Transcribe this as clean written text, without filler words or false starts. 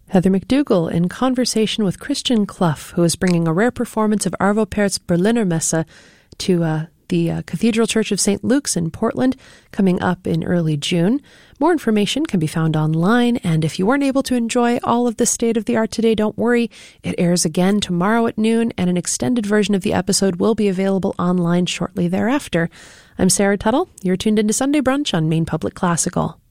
Heather McDougall in conversation with Christian Clough, who is bringing a rare performance of Arvo Pärt's Berliner Messe to the Cathedral Church of St. Luke's in Portland, coming up in early June. More information can be found online, and if you weren't able to enjoy all of the State of the Art today, don't worry. It airs again tomorrow at noon, and an extended version of the episode will be available online shortly thereafter. I'm Sarah Tuttle. You're tuned into Sunday Brunch on Maine Public Classical.